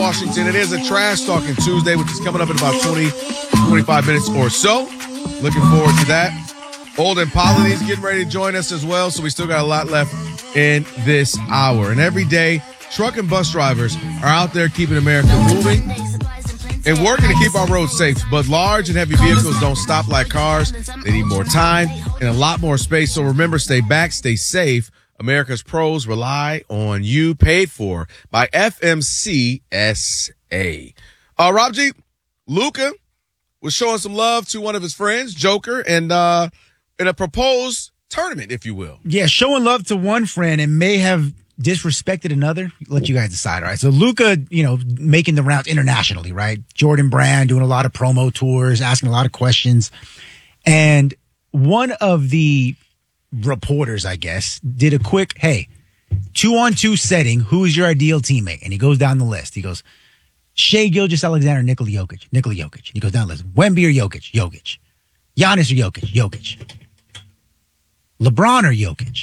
Washington. It is a Trash Talking Tuesday, which is coming up in about 25 minutes or so. Looking forward to that. Olden Polonies getting ready to join us as well, so we still got a lot left in this hour. And every day, truck and bus drivers are out there keeping America moving and working to keep our roads safe. But large and heavy vehicles don't stop like cars. They need more time and a lot more space. So remember, stay back, stay safe. America's pros rely on you. Paid for by FMCSA. Rob G, Luka was showing some love to one of his friends, Joker, and in a proposed tournament, if you will. Yeah, showing love to one friend and may have disrespected another. Let you guys decide, all right? So Luka, making the rounds internationally, right? Jordan Brand doing a lot of promo tours, asking a lot of questions. And one of the reporters, I guess, did a quick, hey, 2-on-2 setting, who is your ideal teammate? And he goes down the list. He goes, Shai Gilgeous-Alexander, Nikola Jokic. He goes down the list. Wemby or Jokic? Giannis or Jokic? LeBron or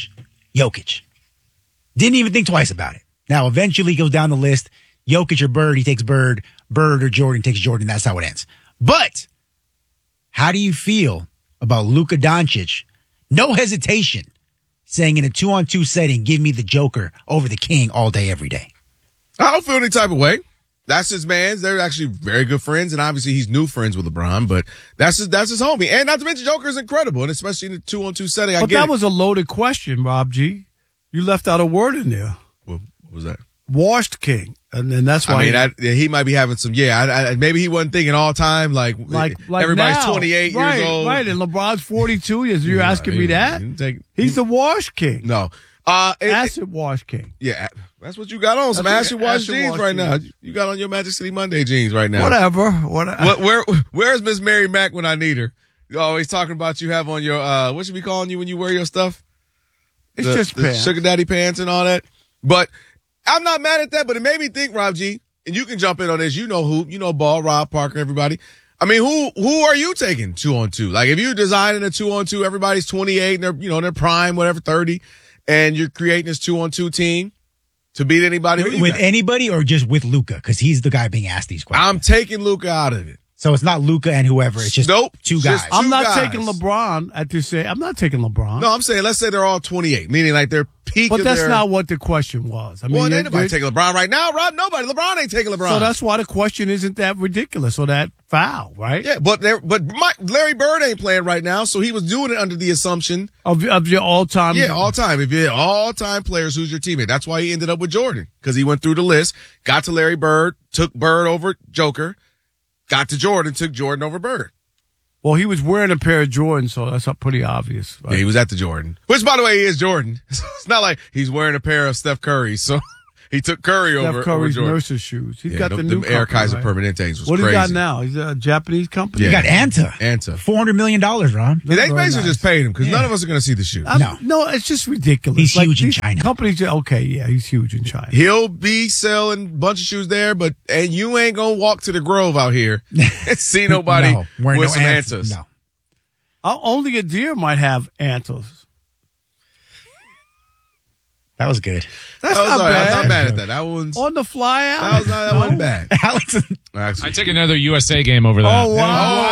Jokic? Didn't even think twice about it. Now, eventually he goes down the list. Jokic or Bird, he takes Bird. Bird or Jordan takes Jordan. That's how it ends. But how do you feel about Luka Doncic? No hesitation, saying in a 2-on-2 setting, give me the Joker over the King all day, every day. I don't feel any type of way. That's his man. They're actually very good friends, and obviously he's new friends with LeBron, but that's his homie. And not to mention, Joker is incredible, and especially in the 2-on-2 setting. But that was a loaded question, Rob G. You left out a word in there. What was that? Washed King, and that's why. He might be having some. Yeah, maybe he wasn't thinking all time like everybody's now. 28 years old. Right, and LeBron's 42 years. You're asking me that? He's the Wash King. No. Acid Wash King. Yeah, that's what you got on. Some acid wash jeans right now. You got on your Magic City Monday jeans right now. Whatever. Where's Miss Mary Mack when I need her? You're always talking about you have on your, what should we calling you when you wear your stuff? It's just the pants. Sugar Daddy pants and all that. But I'm not mad at that, but it made me think, Rob G, and you can jump in on this. You know who, Ball, Rob, Parker, everybody. I mean, who are you taking 2-on-2? Like if you're designing a 2-on-2, everybody's 28 and they're, their prime, whatever, 30. And you're creating this 2-on-2 team to beat anybody. With anybody or just with Luka? Because he's the guy being asked these questions. I'm taking Luka out of it. So it's not Luka and whoever. It's just two guys. I'm not taking LeBron at this age. I'm not taking LeBron. No, I'm saying let's say they're all 28, meaning like they're peak. But that's not what the question was. Ain't nobody taking LeBron right now, Rob. Nobody. LeBron ain't taking LeBron. So that's why the question isn't that ridiculous or that foul, right? Yeah, but Larry Bird ain't playing right now, so he was doing it under the assumption of your all-time. Yeah, all-time. If you're all-time players, who's your teammate? That's why he ended up with Jordan, because he went through the list, got to Larry Bird, took Bird over Joker. Got to Jordan, took Jordan over Bird. Well, he was wearing a pair of Jordans, so that's pretty obvious. Right? Yeah, he was at the Jordan. Which, by the way, he is Jordan. It's not like he's wearing a pair of Steph Curry, so he took Curry over Jordan. Nurse's shoes. He's got the new Air Kaiser Permanentes was what crazy. What he got now? He's a Japanese company? Yeah. He got Anta. $400 million, Ron. Yeah, they basically just paid him because none of us are going to see the shoes. No, it's just ridiculous. He's huge in China. Companies, he's huge in China. He'll be selling a bunch of shoes there, and you ain't going to walk to the Grove out here and see nobody with some Antas. No. Only a deer might have antlers. That was good. That's not bad. I'm not mad at that. That one's on the fly out. That wasn't bad. Alex, I take another USA game over that. Oh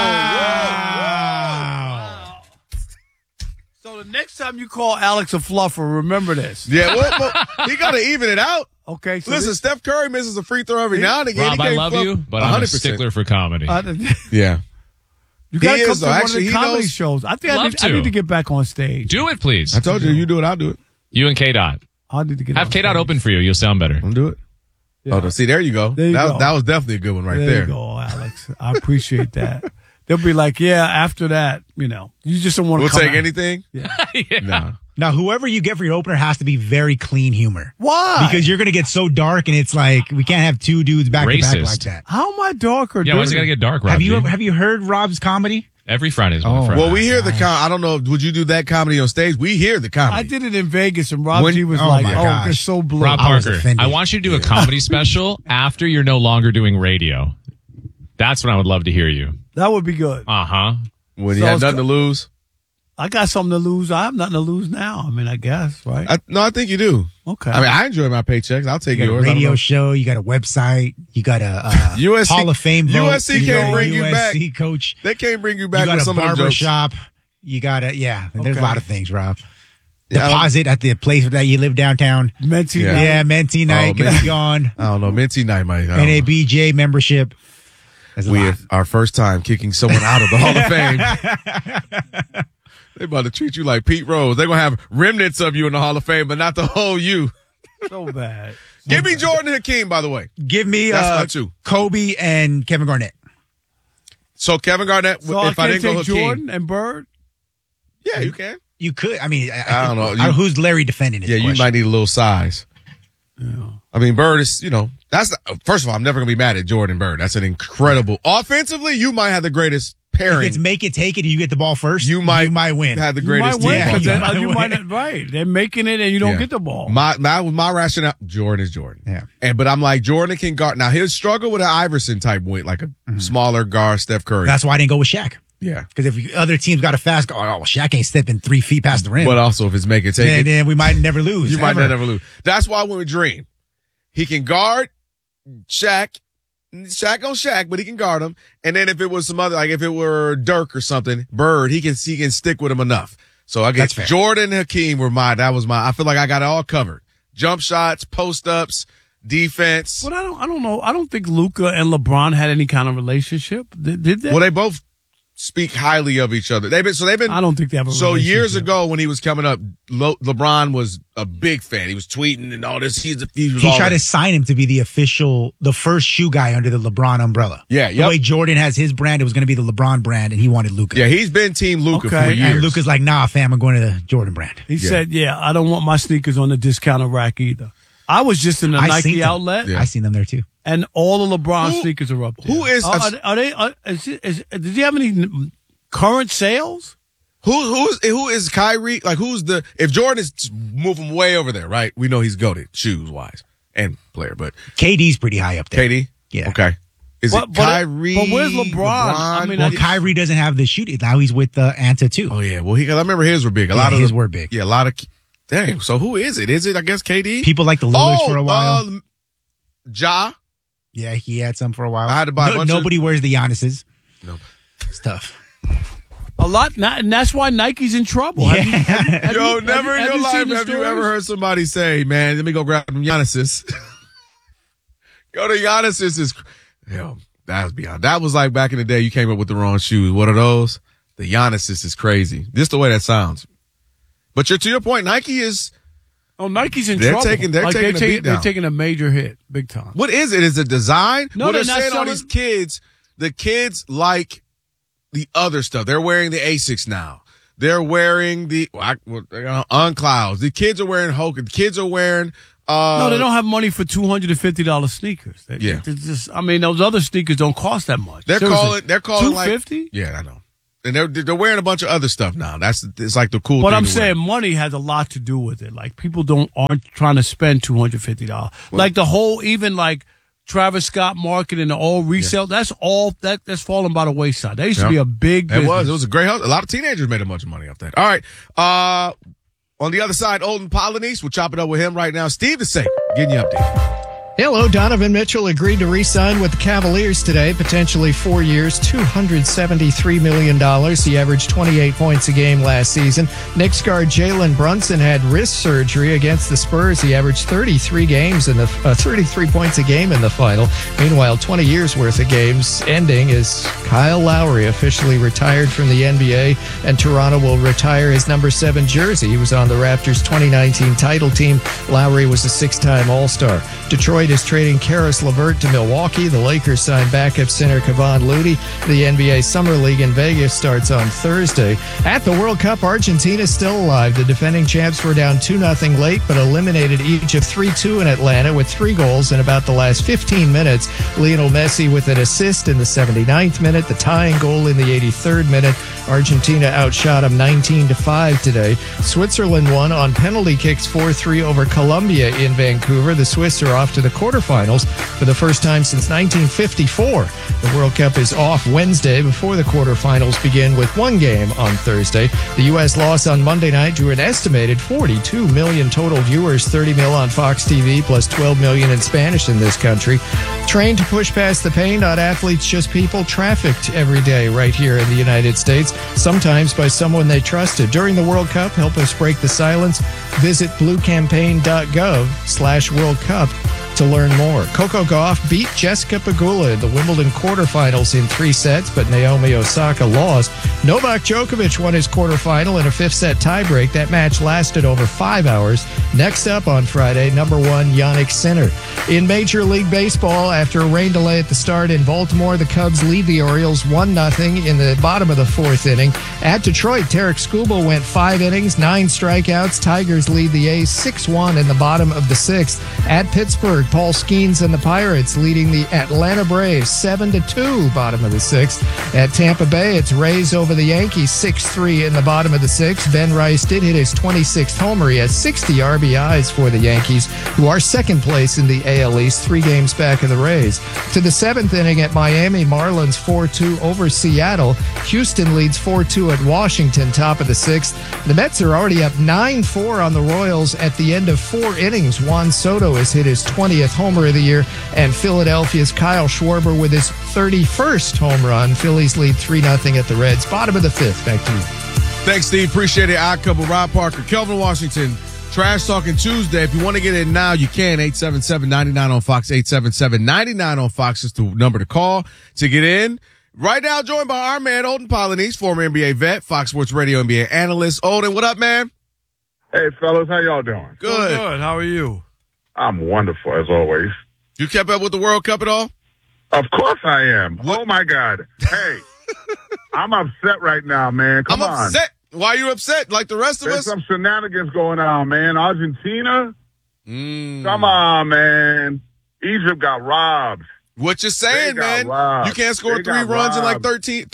wow! So the next time you call Alex a fluffer, remember this. Yeah, well, he got to even it out. Okay. So listen, Steph Curry misses a free throw every now and again. Rob, I love you, but 100%. I'm a stickler for comedy. Yeah. You got to come to one of the comedy shows. I think I need to get back on stage. Do it, please. I told you, you do it, I'll do it. You and K-Dot. I need to get have K-Dot open for you. You'll sound better. I'll do it. Yeah. Oh, see, there you go. That was definitely a good one right there. There you go, Alex. I appreciate that. They'll be like, yeah, after that, you just don't want to We'll take anything? Yeah. No. Now, whoever you get for your opener has to be very clean humor. Why? Because you're going to get so dark, and it's like, we can't have two dudes back to back like that. How am I dark or Yeah, why is it going to get dark, Rob? Have you heard Rob's comedy? Every Friday's one Friday. Well, we hear the I don't know. Would you do that comedy on stage? We hear the comedy. I did it in Vegas, and Rob G was like, they're so blue. Rob Parker, I want you to do a comedy special after you're no longer doing radio. That's when I would love to hear you. That would be good. Uh-huh. When you have nothing to lose. I got something to lose. I have nothing to lose now. I mean, I guess, right? I think you do. Okay. I mean, I enjoy my paychecks. I'll take You got a yours. I don't radio know. show. You got a website. You got a USC Hall of Fame vote. USC can't bring you back. USC coach. They can't bring you You back got with a some of them barber jokes. shop. You got a There's a Okay. lot of things, Rob. Yeah, Deposit at the place that you live downtown. Menti Yeah. night. Yeah, Menti night can man. be gone. I don't know. Minty night might. I don't know. NABJ membership. That's a We lot. have our first time kicking someone out of the Hall of Fame. They about to treat you like Pete Rose. They're gonna have remnants of you in the Hall of Fame, but not the whole you. So bad. Give me Jordan Hakeem, by the way. Give me That's my two. Kobe and Kevin Garnett. So Kevin Garnett, So if I can't didn't go take Hakeem, Jordan and Bird. yeah, you can. You could. I mean, I don't know. Who's Larry defending it? Yeah, you might need a little size. I mean, Bird is, first of all, I'm never going to be mad at Jordan Bird. That's an incredible. Offensively, you might have the greatest pairing. It's make it, take it, and you get the ball first. You might win. have the You greatest might win, team. of all 'cause time. then- You you might might win. not, right. They're making it and you don't Yeah. get the ball. My rationale, Jordan is Jordan. Yeah. But I'm like, Jordan can guard. Now, he'll struggle with an Iverson type weight, like a smaller guard, Steph Curry. That's why I didn't go with Shaq. Yeah. Because if other teams got a fast guard, well, Shaq ain't stepping 3 feet past the rim. But also, if it's make it, take then, it, then we might never lose. you might ever. never lose. That's why I went with Dream. He can guard Shaq on Shaq, but he can guard him. And then if it was some other, like if it were Dirk or something, Bird, he can stick with him enough. So I guess That's fair. Jordan and Hakeem I feel like I got it all covered. Jump shots, post ups, defense. But I don't know. I don't think Luka and LeBron had any kind of relationship. Did they? Well, they both speak highly of each other. They've been. I don't think they have a So relationship. years ago when he was coming up, LeBron was a big fan. He was tweeting and all this. He was He all tried that. to sign him to be the first shoe guy under the LeBron umbrella. Yeah, The yep. way Jordan has his brand, it was going to be the LeBron brand, and he wanted Luka. Yeah, he's been Team Luka Okay, for years. And Luka's like, nah, fam, I'm going to the Jordan brand. He said, "Yeah, I don't want my sneakers on the discounter rack either." I was just in the I seen Nike them. outlet, Yeah. I seen them there too. and all the LeBron Who- sneakers are up there. who is- Are they? Did he have any current sales? Who is Kyrie? Like if Jordan is moving way over there, right? We know he's goated shoes wise and player, but KD's pretty high up there. KD, Yeah. okay. Is it Kyrie? But where's LeBron? I mean, Well, Kyrie doesn't have the shooting. Now he's with Anta too. Oh yeah, well I remember his were big. A Yeah, lot of his them were big. Yeah, a lot of. Dang. So who is it? Is it I guess KD? People like the Lillards for a while. Ja. Yeah, he had some for a while. I had to buy a bunch of- Nobody wears the Giannis's. No. It's tough. a lot, and that's why Nike's in trouble. Yeah. Have Yo, you- never in have your you life seen the have you stories? ever heard somebody say, "Man, let me go grab them Giannis's." Go to Giannis's is, that was beyond. That was like back in the day. You came up with the wrong shoes. What are those? The Giannis's is crazy. Just the way that sounds. But to your point, Nike is. Oh, Nike's in They're trouble. taking- they're taking a beat they're down. taking a major hit, big time. What is it? Is it design? No, Well, they're they're not saying all selling- these kids. The kids like the other stuff. They're wearing the Asics now. They're wearing the Unclouds. The kids are wearing Hoka. The kids are wearing. No, they don't have money for $250 sneakers. Yeah. They're just, I mean, those other sneakers don't cost that much. They're calling like $250. Yeah, I know. And they're wearing a bunch of other stuff now. It's like the cool. But thing I'm to wear. saying money has a lot to do with it. Like people aren't trying to spend $250. Like the whole, even like Travis Scott market and the all resale. That's all that's fallen by the wayside. That used to be a big business. It was a great house. A lot of teenagers made a bunch of money off that. All right. On the other side, Olden Polynice. We'll chop it up with him right now. Steve DeSabre, getting you updated. Hello, Donovan Mitchell agreed to re-sign with the Cavaliers today, potentially 4 years, $273 million. He averaged 28 points a game last season. Knicks guard Jalen Brunson had wrist surgery against the Spurs. He averaged 33 points a game in the final. Meanwhile, 20 years worth of games ending as Kyle Lowry officially retired from the NBA, and Toronto will retire his number 7 jersey. He was on the Raptors' 2019 title team. Lowry was a 6-time All-Star. Detroit is trading Karis LeVert to Milwaukee. The Lakers signed backup center Kevon Looney. The NBA Summer League in Vegas starts on Thursday. At the World Cup, Argentina is still alive. The defending champs were down 2-0 late, but eliminated each of 3-2 in Atlanta with 3 goals in about the last 15 minutes. Lionel Messi with an assist in the 79th minute, the tying goal in the 83rd minute. Argentina outshot them 19-5 today. Switzerland won on penalty kicks 4-3 over Colombia in Vancouver. The Swiss are off to the quarterfinals for the first time since 1954. The World Cup is off Wednesday before the quarterfinals begin with one game on Thursday. The U.S. loss on Monday night drew an estimated 42 million total viewers, 30 mil on Fox TV, plus 12 million in Spanish in this country. Trained to push past the pain, not athletes, just people trafficked every day right here in the United States, sometimes by someone they trusted. During the World Cup, help us break the silence. Visit bluecampaign.gov/World Cup to learn more. Coco Gauff beat Jessica Pegula in the Wimbledon quarterfinals in 3 sets, but Naomi Osaka lost. Novak Djokovic won his quarterfinal in a 5th-set tiebreak. That match lasted over 5 hours. Next up on Friday, number 1, Jannik Sinner. In Major League Baseball, after a rain delay at the start in Baltimore, the Cubs lead the Orioles 1-0 in the bottom of the 4th inning. At Detroit, Tarek Skubal went 5 innings, 9 strikeouts. Tigers lead the A's 6-1 in the bottom of the 6th. At Pittsburgh, Paul Skeens and the Pirates leading the Atlanta Braves 7-2, bottom of the 6th. At Tampa Bay, it's Rays over the Yankees 6-3 in the bottom of the 6th. Ben Rice did hit his 26th homer. He has 60 RBIs for the Yankees, who are second place in the AL East, 3 games back of the Rays. To the 7th inning at Miami, Marlins 4-2 over Seattle. Houston leads 4-2 at Washington, top of the 6th. The Mets are already up 9-4 on the Royals at the end of 4 innings. Juan Soto has hit his 20th homer of the year, and Philadelphia's Kyle Schwarber with his 31st home run. Phillies lead 3-0 at the Reds. Bottom of the 5th. Back to you. Thanks, Steve. Appreciate it. Odd Couple, Rob Parker, Kelvin Washington. Trash Talking Tuesday. If you want to get in now, you can. 877-99 on Fox. 877-99 on Fox is the number to call to get in. Right now, joined by our man, Olden Polynice, former NBA vet, Fox Sports Radio NBA analyst. Olden, what up, man? Hey, fellas. How y'all doing? Good. Good. How are you? I'm wonderful, as always. You kept up with the World Cup at all? Of course I am. Oh, my God. Hey, I'm upset right now, man. Come on. I'm upset. Why are you upset like the rest of There's us? some shenanigans going on, man. Argentina? Come on, man. Egypt got robbed. What you saying, man? Robbed. You can't score 3 runs in like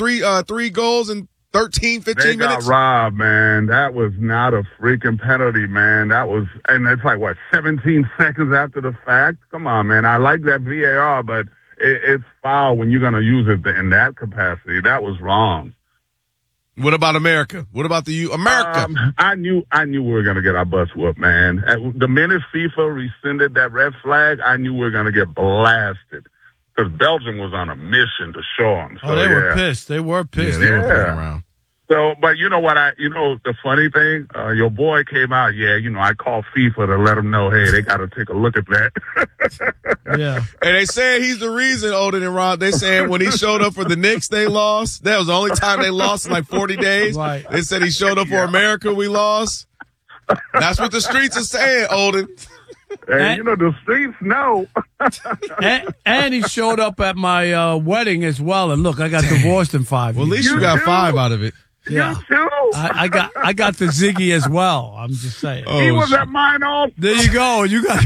3 goals in 13, 15 they minutes? got robbed, man. That was not a freaking penalty, man. That was, and it's like, 17 seconds after the fact? Come on, man. I like that VAR, but it's foul when you're going to use it in that capacity. That was wrong. What about America? What about the America? I knew we were going to get our butts whooped, man. The minute FIFA rescinded that red flag, I knew we were going to get blasted. Because Belgium was on a mission to show them. So, they were pissed. They were pissed. Yeah, they were playing around. So, but you know what? The funny thing, your boy came out. Yeah, I called FIFA to let them know, hey, they got to take a look at that. Yeah. And they saying he's the reason, Olden and Ron. They saying when he showed up for the Knicks, they lost. That was the only time they lost in like 40 days. Right. They said he showed up for America, we lost. That's what the streets are saying, Olden. And the streets know. and he showed up at my wedding as well. And look, I got divorced in 5 years. Well, at least you got 5 out of it. Yeah. You too. I got the Ziggy as well. I'm just saying. He was at mine all. There you go. You got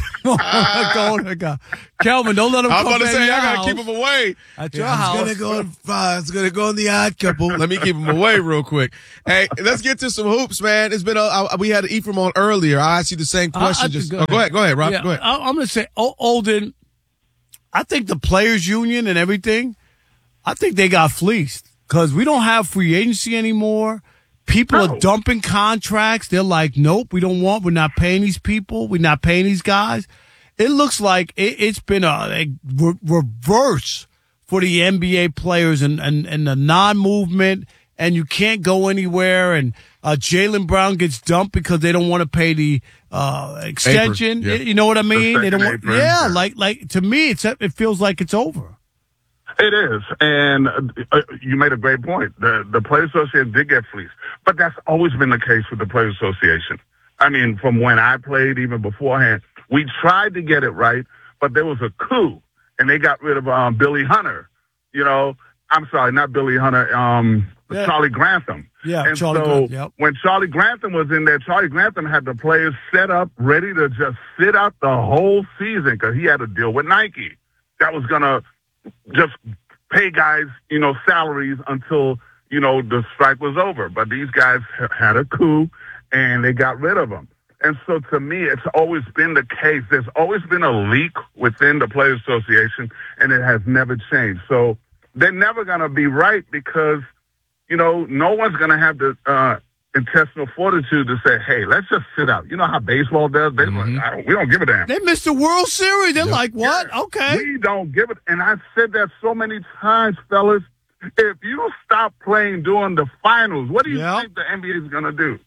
Kelvin, don't let him I'm come about to say, I got to house. keep him away. At your house. It's going to go in the Odd Couple. Let me keep him away real quick. Hey, let's get to some hoops, man. It's been we had Ephraim on earlier. I asked you the same question. Go ahead, Rob. Yeah, go ahead. I'm going to say, Olden, I think the players union and everything, I think they got fleeced because we don't have free agency anymore. People are dumping contracts. They're like, nope, we're not paying these people. We're not paying these guys. It looks like it's been a reverse for the NBA players and the non-movement, and you can't go anywhere. And Jaylen Brown gets dumped because they don't want to pay the extension. Yeah. You know what I mean? They don't want, apron. yeah, like to me, it feels like it's over. It is, and you made a great point. The Players Association did get fleeced, but that's always been the case with the Players Association. I mean, from when I played, even beforehand, we tried to get it right, but there was a coup, and they got rid of Billy Hunter. I'm sorry, not Billy Hunter, Charlie Grantham. Yeah, and Charlie so Grantham, yep. When Charlie Grantham was in there, Charlie Grantham had the players set up, ready to just sit out the whole season because he had to deal with Nike. That was going to just pay guys, salaries until, the strike was over. But these guys had a coup, and they got rid of them. And so to me, it's always been the case. There's always been a leak within the Players Association, and it has never changed. So they're never going to be right because, no one's going to have the intestinal fortitude to say, hey, let's just sit out. You know how baseball does? Baseball, we don't give a damn. They missed the World Series. They're like, what? Yeah, okay. We don't give it. And I've said that so many times, fellas. If you stop playing during the finals, what do you think the NBA is going to do?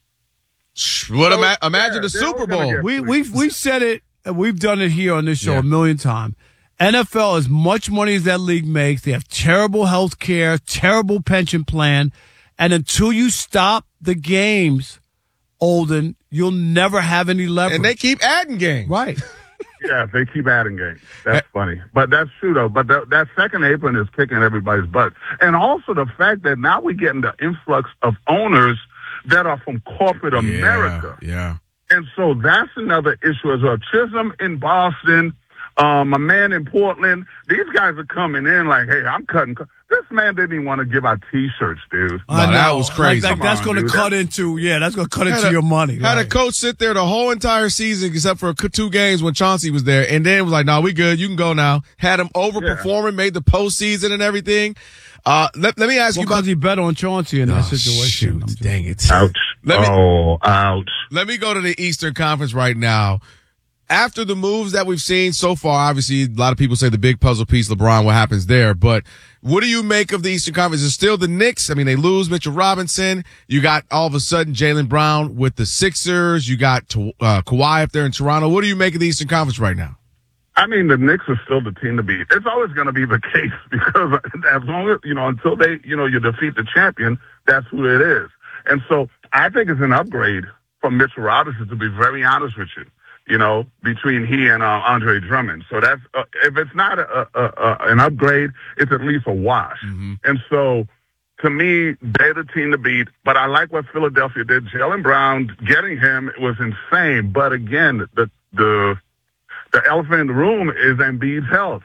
Imagine the Super Bowl. We said it, and we've done it here on this show a million times. NFL, as much money as that league makes, they have terrible health care, terrible pension plan, and until you stop the games, Olden, you'll never have any leverage. And they keep adding games. Right. Yeah, they keep adding games. That's funny. But that's true, though. But that second apron is kicking everybody's butt. And also the fact that now we're getting the influx of owners that are from corporate America. Yeah. And so that's another issue as well. Chisholm in Boston, my man in Portland, these guys are coming in like, hey, I'm cutting. This man didn't even want to give out T-shirts, dude. No, that was crazy. Like that's going to cut into, that's going to cut into your money. Had a coach sit there the whole entire season except for 2 games when Chauncey was there, and then was like, no, we good. You can go now. Had him overperforming, made the postseason and everything. Let me ask you about. He bet on Chauncey in that situation. Shoot, dang it. Ouch. Ouch. Let me go to the Eastern Conference right now. After the moves that we've seen so far, obviously, a lot of people say the big puzzle piece, LeBron, what happens there. But what do you make of the Eastern Conference? It's still the Knicks. I mean, they lose Mitchell Robinson. You got all of a sudden Jaylen Brown with the Sixers. You got Kawhi up there in Toronto. What do you make of the Eastern Conference right now? I mean, the Knicks are still the team to beat. It's always going to be the case because as long as, until they, you defeat the champion, that's who it is. And so I think it's an upgrade from Mitchell Robinson, to be very honest with you. Between he and Andre Drummond. So that's if it's not an upgrade, it's at least a wash. Mm-hmm. And so, to me, they're the team to beat. But I like what Philadelphia did. Jaylen Brown, getting him was insane. But again, the elephant in the room is Embiid's health.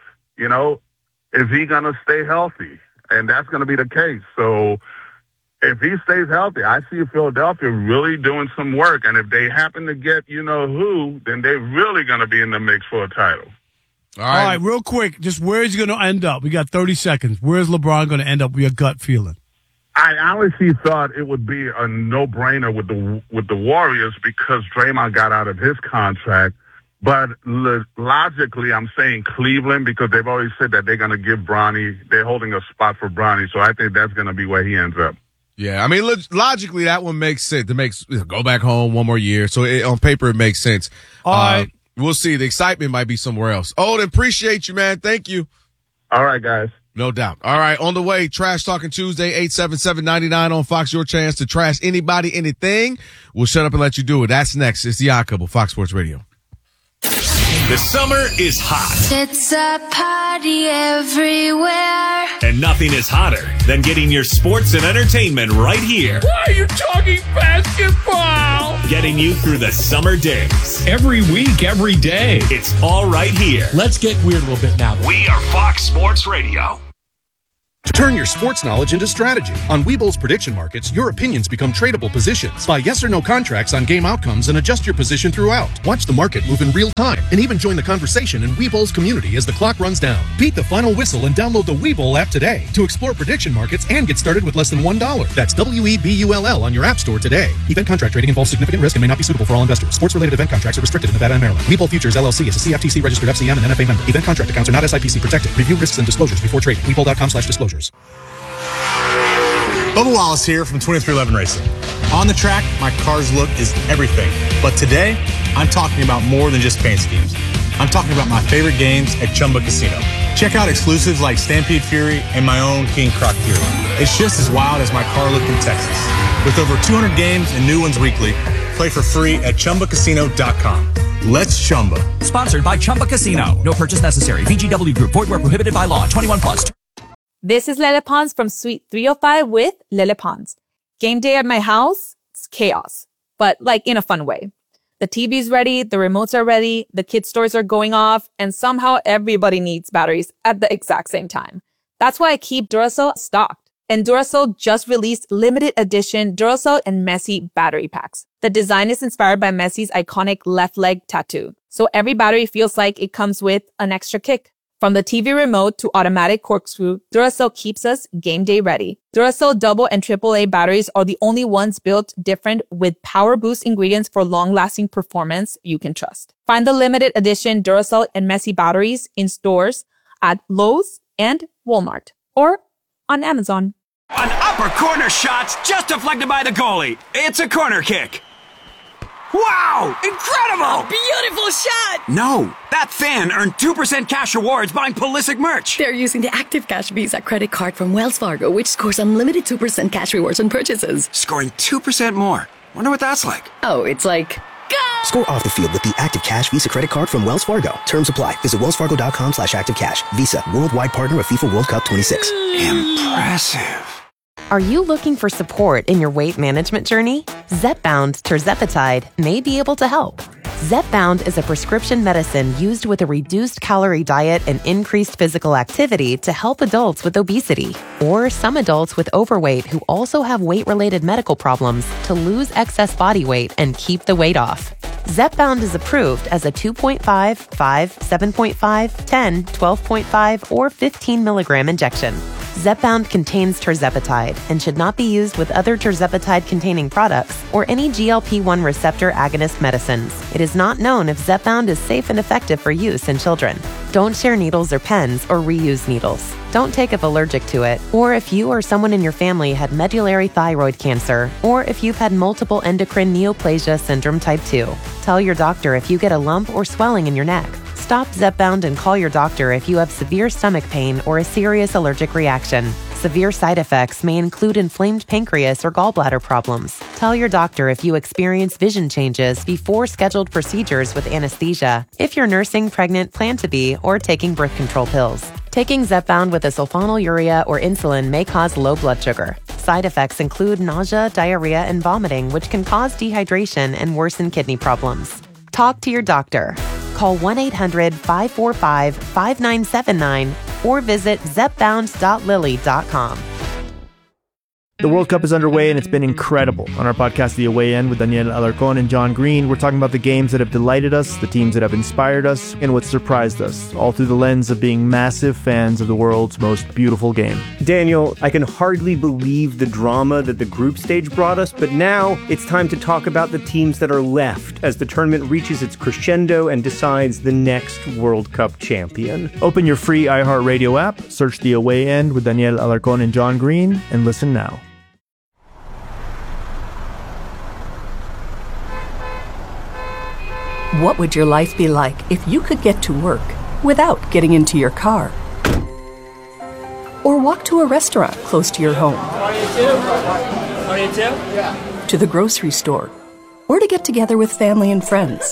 Is he going to stay healthy? And that's going to be the case. So, if he stays healthy, I see Philadelphia really doing some work. And if they happen to get who, then they're really going to be in the mix for a title. All right, real quick, just where is he going to end up? We got 30 seconds. Where's LeBron going to end up with your gut feeling? I honestly thought it would be a no-brainer with the Warriors because Draymond got out of his contract. But logically, I'm saying Cleveland because they've already said that they're going to give Bronny, they're holding a spot for Bronny. So I think that's going to be where he ends up. Yeah, I mean, logically, that one makes sense. Go back home one more year. So on paper, it makes sense. All right. We'll see. The excitement might be somewhere else. Olden, appreciate you, man. Thank you. All right, guys. No doubt. All right, on the way, Trash Talking Tuesday, 877-99 on Fox. Your chance to trash anybody, anything. We'll shut up and let you do it. That's next. It's the Odd Couple, Fox Sports Radio. The summer is hot. It's a party everywhere. And nothing is hotter than getting your sports and entertainment right here. Why are you talking basketball? Getting you through the summer days. Every week, every day. It's all right here. Let's get weird a little bit now. We are Fox Sports Radio. Turn your sports knowledge into strategy. On Webull's prediction markets, your opinions become tradable positions. Buy yes or no contracts on game outcomes and adjust your position throughout. Watch the market move in real time and even join the conversation in Webull's community as the clock runs down. Beat the final whistle and download the Webull app today to explore prediction markets and get started with less than $1. That's WEBULL on your app store today. Event contract trading involves significant risk and may not be suitable for all investors. Sports-related event contracts are restricted in Nevada and Maryland. Webull Futures LLC is a CFTC registered FCM and NFA member. Event contract accounts are not SIPC protected. Review risks and disclosures before trading. Webull.com/disclosures. Bubba Wallace here from 2311 Racing. On the track, my car's look is everything. But today, I'm talking about more than just paint schemes. I'm talking about my favorite games at Chumba Casino. Check out exclusives like Stampede Fury and my own King Croc Fury. It's just as wild as my car look in Texas. With over 200 games and new ones weekly, play for free at ChumbaCasino.com. Let's Chumba. Sponsored by Chumba Casino. No purchase necessary. VGW Group. Void where prohibited by law. 21 plus. This is Lele Pons from Suite 305 with Lele Pons. Game day at my house, it's chaos, but like in a fun way. The TV's ready, the remotes are ready, the kids' toys are going off, and somehow everybody needs batteries at the exact same time. That's why I keep Duracell stocked. And Duracell just released limited edition Duracell and Messi battery packs. The design is inspired by Messi's iconic left leg tattoo. So every battery feels like it comes with an extra kick. From the TV remote to automatic corkscrew, Duracell keeps us game day ready. Duracell double and AAA batteries are the only ones built different with power boost ingredients for long-lasting performance you can trust. Find the limited edition Duracell and Messi batteries in stores at Lowe's and Walmart or on Amazon. An upper corner shot just deflected by the goalie. It's a corner kick. Wow! Incredible! A beautiful shot! No, that fan earned 2% cash rewards buying Pulisic merch. They're using the Active Cash Visa credit card from Wells Fargo, which scores unlimited 2% cash rewards on purchases. Scoring 2% more. Wonder what that's like. Oh, it's like... Go! Score off the field with the Active Cash Visa credit card from Wells Fargo. Terms apply. Visit wellsfargo.com/activecash. Visa, worldwide partner of FIFA World Cup 26. Impressive. Are you looking for support in your weight management journey? Zepbound tirzepatide may be able to help. Zepbound is a prescription medicine used with a reduced calorie diet and increased physical activity to help adults with obesity or some adults with overweight who also have weight-related medical problems to lose excess body weight and keep the weight off. Zepbound is approved as a 2.5, 5, 7.5, 10, 12.5, or 15 milligram injection. Zepbound contains tirzepatide and should not be used with other tirzepatide-containing products or any GLP-1 receptor agonist medicines. It is not known if Zepbound is safe and effective for use in children. Don't share needles or pens or reuse needles. Don't take if allergic to it, or if you or someone in your family had medullary thyroid cancer, or if you've had multiple endocrine neoplasia syndrome type 2. Tell your doctor if you get a lump or swelling in your neck. Stop Zepbound and call your doctor if you have severe stomach pain or a serious allergic reaction. Severe side effects may include inflamed pancreas or gallbladder problems. Tell your doctor if you experience vision changes before scheduled procedures with anesthesia, if you're nursing, pregnant, plan to be, or taking birth control pills. Taking Zepbound with a sulfonylurea or insulin may cause low blood sugar. Side effects include nausea, diarrhea, and vomiting, which can cause dehydration and worsen kidney problems. Talk to your doctor. Call 1-800-545-5979 or visit zepbound.lily.com. The World Cup is underway and it's been incredible. On our podcast, The Away End, with Daniel Alarcón and John Green, we're talking about the games that have delighted us, the teams that have inspired us, and what surprised us, all through the lens of being massive fans of the world's most beautiful game. Daniel, I can hardly believe the drama that the group stage brought us, but now it's time to talk about the teams that are left as the tournament reaches its crescendo and decides the next World Cup champion. Open your free iHeartRadio app, search The Away End with Daniel Alarcón and John Green, and listen now. What would your life be like if you could get to work without getting into your car? Or walk to a restaurant close to your home? To the grocery store? Or to get together with family and friends?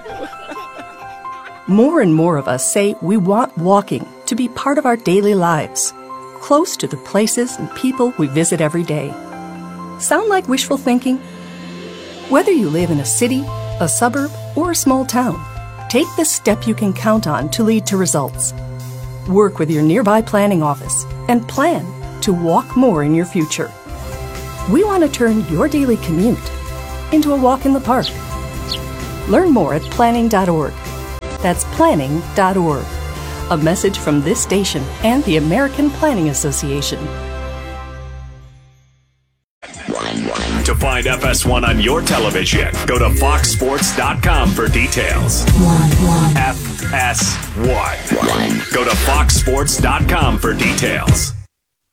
More and more of us say we want walking to be part of our daily lives, close to the places and people we visit every day. Sound like wishful thinking? Whether you live in a city, a suburb, or a small town, take the step you can count on to lead to results. Work with your nearby planning office and plan to walk more in your future. We want to turn your daily commute into a walk in the park. Learn more at planning.org. That's planning.org. A message from this station and the American Planning Association. To find FS1 on your television, go to foxsports.com for details. FS1. Go to foxsports.com for details.